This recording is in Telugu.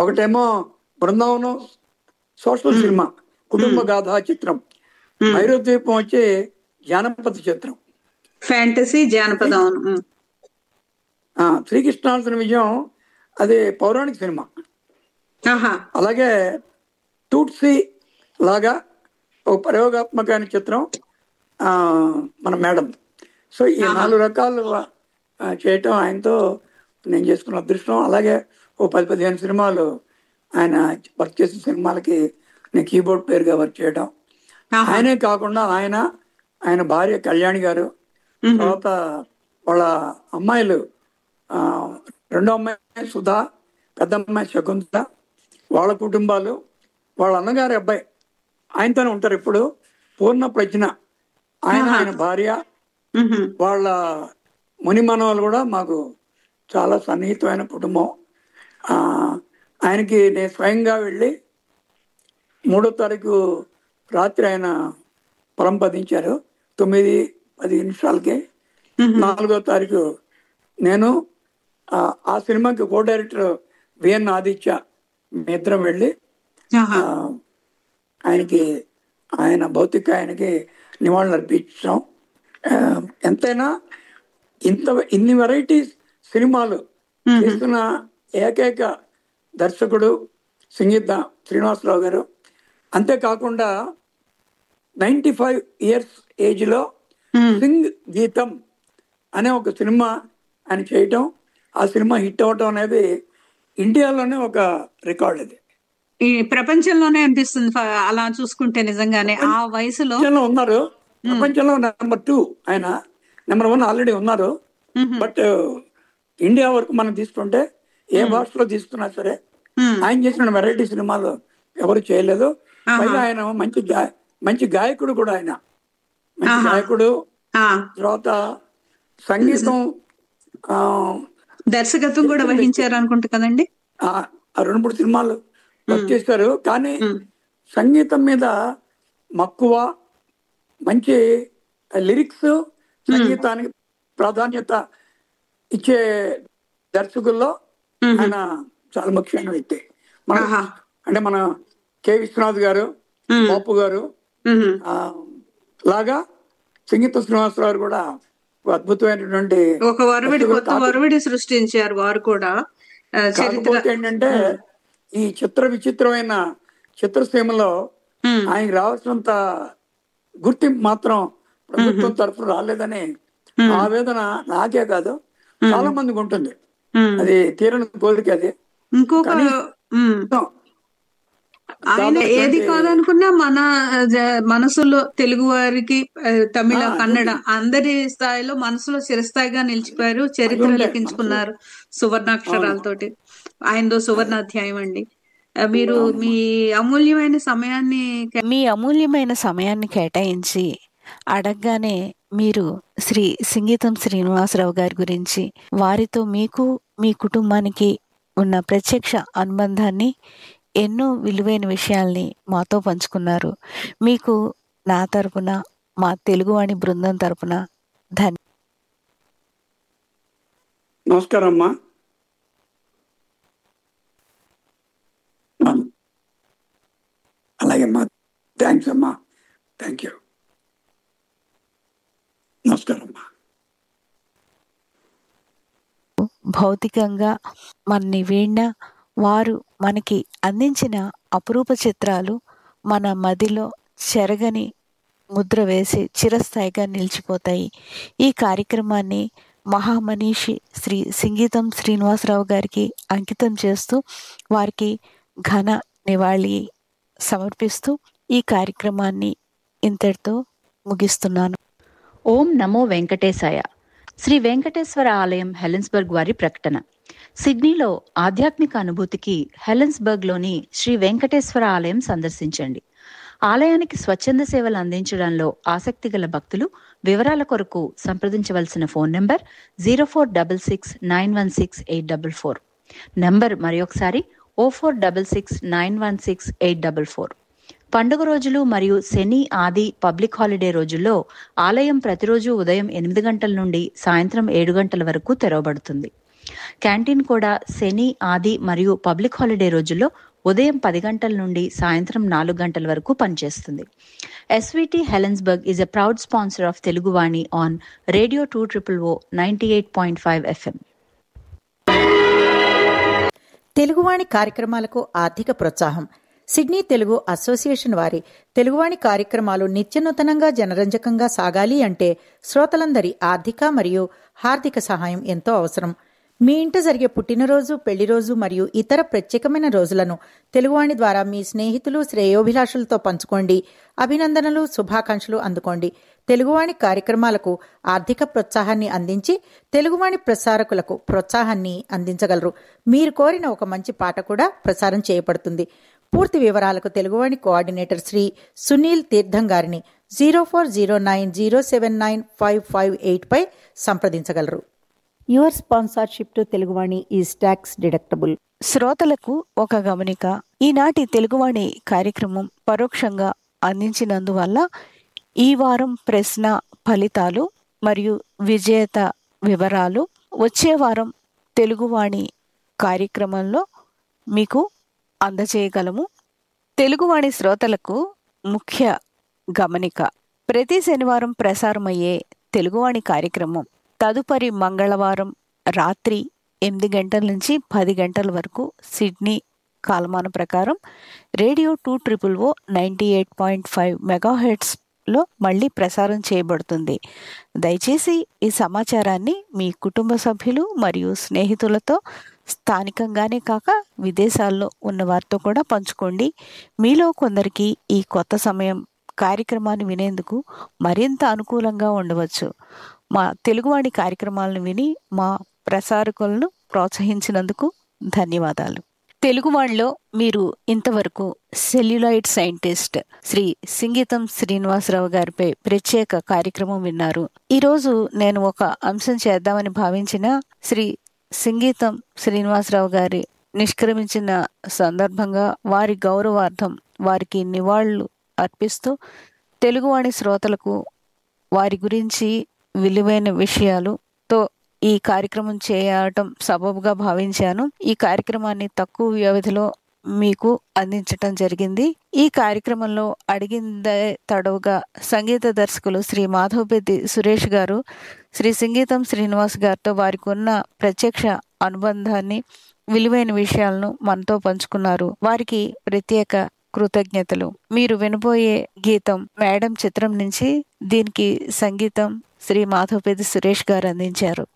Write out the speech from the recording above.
ఒకటేమో బృందావనం సోషల్ సినిమా, కుటుంబ గాథా చిత్రం. భైరవ ద్వీపం వచ్చి జానపద చిత్రం, ఫ్యాంటసీ జానపదం. శ్రీకృష్ణార్జున విజయం అది పౌరాణిక సినిమా. అలాగే టూట్సీ లాగా ఒక ప్రయోగాత్మకమైన చిత్రం మన మేడం. సో ఈ 4 రకాలు చేయటం ఆయనతో నేను చేసుకున్న అదృష్టం. అలాగే ఓ 10-15 సినిమాలు ఆయన వర్క్ చేసిన సినిమాలకి నేను కీబోర్డ్ పేరుగా వర్క్ చేయడం. ఆయనే కాకుండా ఆయన భార్య కళ్యాణి గారు, తర్వాత వాళ్ళ అమ్మాయిలు, రెండో అమ్మాయి సుధా, పెద్ద అమ్మాయి శకుంతల, వాళ్ళ కుటుంబాలు, వాళ్ళ అన్నగారి అబ్బాయి ఆయనతోనే ఉంటారు ఇప్పుడు, పూర్ణ ప్రజ్ఞ, ఆయన భార్య, వాళ్ళ ముని మనవలు కూడా మాకు చాలా సన్నిహితమైన కుటుంబం. ఆయనకి నేను స్వయంగా వెళ్ళి 3వ తారీఖు రాత్రి ఆయన పరంపదించారు 9-10 నిమిషాలకి. 4వ తారీఖు నేను ఆ సినిమాకి కో డైరెక్టర్ విఎన్ ఆదిత్య మీ ఇద్దరం వెళ్ళి ఆయన భౌతిక ఆయనకి నివాళులు అర్పించాం. ఎంతైనా ఇన్ని వెరైటీస్ సినిమాలు చేస్తున్న ఏకైక దర్శకుడు సంగీత శ్రీనివాసరావు గారు. అంతేకాకుండా 95 years ఏజ్లో సింగ్ గీతం అనే ఒక సినిమా ఆయన చేయటం, ఆ సినిమా హిట్ అవటం అనేది ఇండియాలోనే ఒక రికార్డ్. అది ఈ ప్రపంచంలోనే అనిపిస్తుంది అలా చూసుకుంటే. నిజంగానే ఆ వయసులో ఉన్నారు. ప్రపంచంలో నెంబర్ 2 ఆయన, నెంబర్ 1 ఆల్రెడీ ఉన్నారు. బట్ ఇండియా వరకు మనం తీసుకుంటే ఏ భాషలో తీసుకున్నా సరే ఆయన చేసిన వెరైటీ సినిమాలు ఎవరు చేయలేదు. పైగా ఆయన మంచి గాయకుడు కూడా. ఆయన మంచి గాయకుడు, తర్వాత సంగీతం, దర్శకత్వం కూడా వహించారు అనుకుంటా కదండి. 2-3 సినిమాలు వర్క్ చేశారు. కానీ సంగీతం మీద మక్కువ, మంచి లిరిక్స్, సంగీతానికి ప్రాధాన్యత ఇచ్చే దర్శకుల్లో ఆయన చాలా ముఖ్యమైన వ్యక్తి. మన కె విశ్వనాథ్ గారు, బాపు గారు లాగా సంగీత శ్రీనివాసరావు గారు కూడా అద్భుతమైనటువంటి ఒక వరవడి సృష్టించారు వారు కూడా. కాకపోతే ఏంటంటే ఈ విచిత్రమైన చిత్రసీమలో ఆయనకి రావాల్సినంత గుర్తింపు మాత్రం ప్రభుత్వం తరఫున రాలేదని ఆవేదన నాకే కాదు చాలా మందికి ఉంటుంది. అది తీరని కోరిక. అది ఇంకొక ఆయన ఏది కాదనుకున్నా మన మనసులో తెలుగు వారికి, తమిళ, కన్నడ అందరి స్థాయిలో మనసులో చిరస్థాయిగా నిలిచిపోయారు. చరిత్ర లిఖించుకున్నారు సువర్ణాక్షరాలతోటి. ఆయనదో సువర్ణ అధ్యాయం అండి. మీరు మీ అమూల్యమైన సమయాన్ని కేటాయించి అడగగానే మీరు సంగీతం శ్రీనివాసరావు గారి గురించి, వారితో మీకు మీ కుటుంబానికి ఉన్న ప్రత్యక్ష అనుబంధాన్ని, ఎన్నో విలువైన విషయాల్ని మాతో పంచుకున్నారు. మీకు నా తరపున, మా తెలుగువాణి బృందం తరపున నమస్కారం అమ్మా. అలాగే అమ్మా, థ్యాంక్స్ అమ్మా, థ్యాంక్ యూ, నమస్కారం అమ్మా. భౌతికంగా మనని వీణ వారు మనకి అందించిన అపురూప చిత్రాలు మన మదిలో చెరగని ముద్ర వేసి చిరస్థాయిగా నిలిచిపోతాయి. ఈ కార్యక్రమాన్ని మహామనీషి శ్రీ సంగీతం శ్రీనివాసరావు గారికి అంకితం చేస్తూ వారికి ఘన నివాళి సమర్పిస్తూ ఈ కార్యక్రమాన్ని ఇంతటితో ముగిస్తున్నాను. ఓం నమో వెంకటేశాయ. శ్రీ వెంకటేశ్వర ఆలయం హెలెన్స్బర్గ్ వారి ప్రకటన. సిడ్నీలో ఆధ్యాత్మిక అనుభూతికి హెలెన్స్బర్గ్లోని శ్రీ వెంకటేశ్వర ఆలయం సందర్శించండి. ఆలయానికి స్వచ్ఛంద సేవలు అందించడంలో ఆసక్తి గల భక్తులు వివరాల కొరకు సంప్రదించవలసిన ఫోన్ నంబర్ 0466916844. నంబర్ మరొకసారి 0466916844. పండుగ రోజులు మరియు శని, ఆది, పబ్లిక్ హాలిడే రోజుల్లో ఆలయం ప్రతిరోజు ఉదయం 8 గంటల నుండి సాయంత్రం 7 గంటల వరకు తెరవబడుతుంది. క్యాంటీన్ కూడా శని, ఆది మరియు పబ్లిక్ హాలిడే రోజుల్లో ఉదయం 10 గంటల నుండి సాయంత్రం 4 గంటల వరకు పనిచేస్తుంది. SVT Helensburgh is a proud sponsor of Teluguvani on radio 200 98.5 FM. Teluguvani కార్యక్రమాలకు ఆర్థిక ప్రోత్సాహం. సిడ్నీ తెలుగు అసోసియేషన్ వారి తెలుగువాణి కార్యక్రమాలు నిత్యనూతనంగా జనరంజకంగా సాగాలి అంటే శ్రోతలందరి ఆర్థిక మరియు హార్దిక సహాయం ఎంతో అవసరం. మీ ఇంట జరిగే పుట్టినరోజు, పెళ్లిరోజు మరియు ఇతర ప్రత్యేకమైన రోజులను తెలుగువాణి ద్వారా మీ స్నేహితులు, శ్రేయోభిలాషులతో పంచుకోండి. అభినందనలు, శుభాకాంక్షలు అందుకోండి. తెలుగువాణి కార్యక్రమాలకు ఆర్థిక ప్రోత్సాహాన్ని అందించి తెలుగువాణి ప్రసారకులకు ప్రోత్సాహాన్ని అందించగలరు. మీరు కోరిన ఒక మంచి పాట కూడా ప్రసారం చేయబడుతుంది. పూర్తి వివరాలకు తెలుగువాణి కోఆర్డినేటర్ శ్రీ సునీల్ తీర్థం గారిని 0409079558 పై సంప్రదించగలరు. Your sponsorship to Teluguvani is tax deductible. శ్రోతలకు ఒక గమనిక. ఈనాటి తెలుగువాణి కార్యక్రమం పరోక్షంగా అందించినందువల్ల ఈ వారం ప్రశ్న ఫలితాలు మరియు విజేత వివరాలు వచ్చే వారం తెలుగువాణి కార్యక్రమంలో మీకు అందజేయగలము. తెలుగువాణి శ్రోతలకు ముఖ్య గమనిక. ప్రతి శనివారం ప్రసారమయ్యే తెలుగువాణి కార్యక్రమం తదుపరి మంగళవారం రాత్రి 8 గంటల నుంచి 10 గంటల వరకు సిడ్నీ కాలమాన ప్రకారం రేడియో 200 98.5 మెగాహెర్ట్జ్లో మళ్ళీ ప్రసారం చేయబడుతుంది. దయచేసి ఈ సమాచారాన్ని మీ కుటుంబ సభ్యులు మరియు స్నేహితులతో, స్థానికంగానే కాక విదేశాల్లో ఉన్న వారితో కూడా పంచుకోండి. మీలో కొందరికి ఈ కొత్త సమయం కార్యక్రమాన్ని వినేందుకు మరింత అనుకూలంగా ఉండవచ్చు. మా తెలుగువాణి కార్యక్రమాలను విని మా ప్రసారకులను ప్రోత్సహించినందుకు ధన్యవాదాలు. తెలుగువాణిలో మీరు ఇంతవరకు సెల్యులాయిడ్ సైంటిస్ట్ శ్రీ సింగీతం శ్రీనివాసరావు గారిపై ప్రత్యేక కార్యక్రమం విన్నారు. ఈరోజు నేను ఒక అంశం చేద్దామని భావించిన శ్రీ సింగీతం శ్రీనివాసరావు గారి నిష్క్రమించిన సందర్భంగా వారి గౌరవార్థం వారికి నివాళులు అర్పిస్తూ తెలుగువాణి శ్రోతలకు వారి గురించి విలువైన విషయాలతో ఈ కార్యక్రమం చేయటం సబబుగా భావించాను. ఈ కార్యక్రమాన్ని తక్కువ వ్యవధిలో మీకు అందించటం జరిగింది. ఈ కార్యక్రమంలో అడిగిందే తడవుగా సంగీత దర్శకులు శ్రీ మాధవపెద్ది సురేష్ గారు శ్రీ సింగీతం శ్రీనివాస్ గారితో వారికి ఉన్న ప్రత్యక్ష అనుబంధాన్ని, విలువైన విషయాలను మనతో పంచుకున్నారు. వారికి ప్రత్యేక కృతజ్ఞతలు. మీరు వినబోయే గీతం మేడం చిత్రం నుంచి. దీనికి సంగీతం శ్రీ మాధవపెద్ది సురేష్ గారు అందించారు.